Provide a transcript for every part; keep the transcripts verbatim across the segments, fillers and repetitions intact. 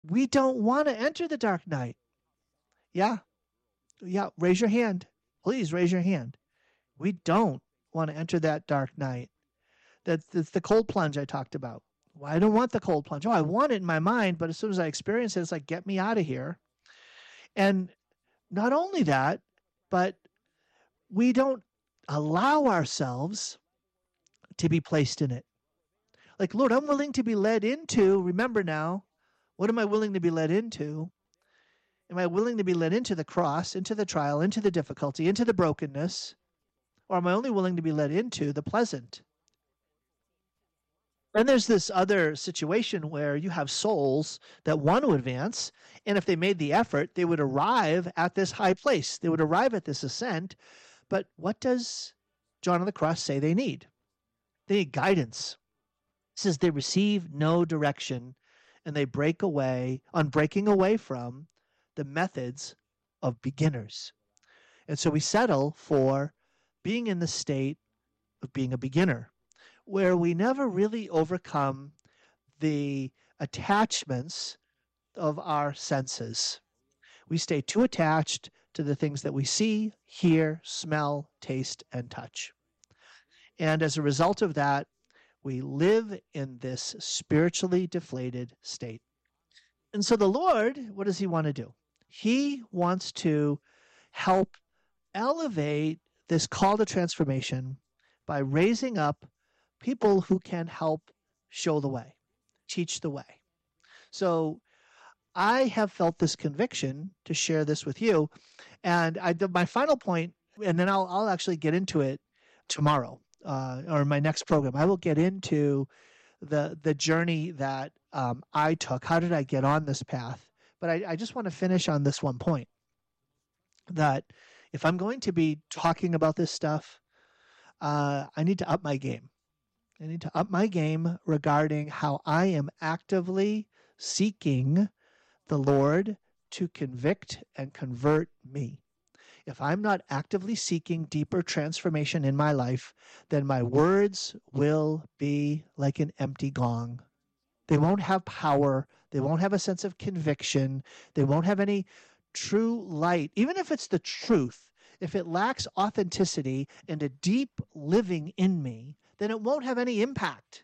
we don't want to enter the dark night. Yeah. Yeah. Raise your hand. Please raise your hand. We don't want to enter that dark night. That's, that's the cold plunge I talked about. Well, I don't want the cold plunge. Oh, I want it in my mind, but as soon as I experience it, it's like, get me out of here. And not only that, but we don't allow ourselves to be placed in it. Like, Lord, I'm willing to be led into, remember now, what am I willing to be led into? Am I willing to be led into the cross, into the trial, into the difficulty, into the brokenness? Or am I only willing to be led into the pleasant? And there's this other situation where you have souls that want to advance, and if they made the effort, they would arrive at this high place. They would arrive at this ascent. But what does John on the cross say they need? They need guidance. It says they receive no direction, and they break away, on breaking away from the methods of beginners. And so we settle for being in the state of being a beginner, where we never really overcome the attachments of our senses. We stay too attached to the things that we see, hear, smell, taste, and touch. And as a result of that, we live in this spiritually deflated state. And so the Lord, what does he want to do? He wants to help elevate this call to transformation by raising up people who can help show the way, teach the way. So I have felt this conviction to share this with you. And I, my final point, and then I'll, I'll actually get into it tomorrow uh, or in my next program. I will get into the, the journey that um, I took. How did I get on this path? But I, I just want to finish on this one point, that if I'm going to be talking about this stuff, uh, I need to up my game. I need to up my game regarding how I am actively seeking the Lord to convict and convert me. If I'm not actively seeking deeper transformation in my life, then my words will be like an empty gong. They won't have power. They won't have a sense of conviction. They won't have any true light. Even if it's the truth, if it lacks authenticity and a deep living in me, then it won't have any impact.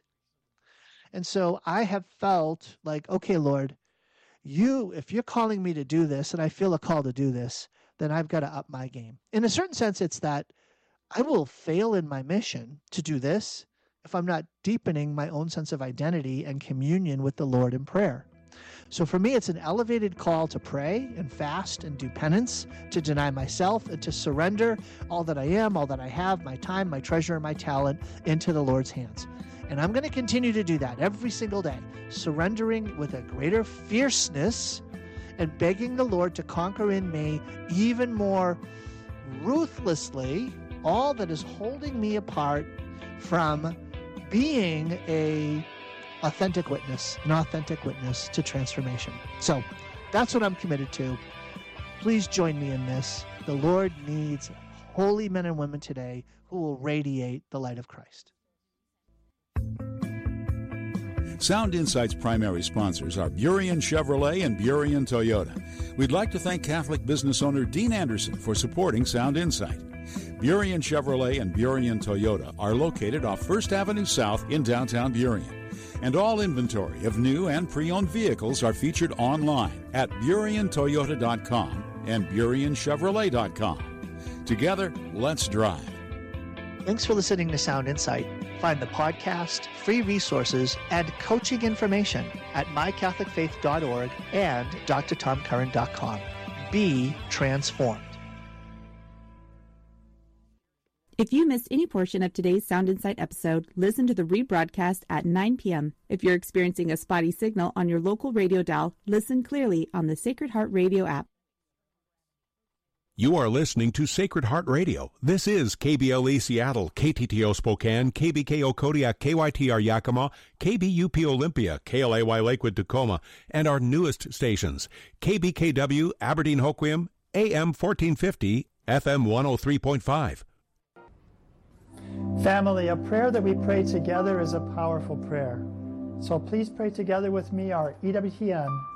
And so I have felt like, okay, Lord, you, if you're calling me to do this and I feel a call to do this, then I've got to up my game. In a certain sense, it's that I will fail in my mission to do this if I'm not deepening my own sense of identity and communion with the Lord in prayer. So for me, it's an elevated call to pray and fast and do penance, to deny myself and to surrender all that I am, all that I have, my time, my treasure, and my talent into the Lord's hands. And I'm going to continue to do that every single day, surrendering with a greater fierceness and begging the Lord to conquer in me even more ruthlessly all that is holding me apart from being a authentic witness, an authentic witness to transformation. So that's what I'm committed to. Please join me in this. The Lord needs holy men and women today who will radiate the light of Christ. Sound Insight's primary sponsors are Burien Chevrolet and Burien Toyota. We'd like to thank Catholic business owner Dean Anderson for supporting Sound Insight. Burien Chevrolet and Burien Toyota are located off First Avenue South in downtown Burien. And all inventory of new and pre-owned vehicles are featured online at burien toyota dot com and burien chevrolet dot com. Together, let's drive. Thanks for listening to Sound Insight. Find the podcast, free resources, and coaching information at my catholic faith dot org and d r tom curran dot com. Be transformed. If you missed any portion of today's Sound Insight episode, listen to the rebroadcast at nine p.m. If you're experiencing a spotty signal on your local radio dial, listen clearly on the Sacred Heart Radio app. You are listening to Sacred Heart Radio. This is K B L E Seattle, K T T O Spokane, K B K O Kodiak, K Y T R Yakima, K B U P Olympia, K L A Y Lakewood Tacoma, and our newest stations, K B K W Aberdeen Hoquiam, A M fourteen fifty, F M one oh three point five. Family, a prayer that we pray together is a powerful prayer. So please pray together with me our E W T N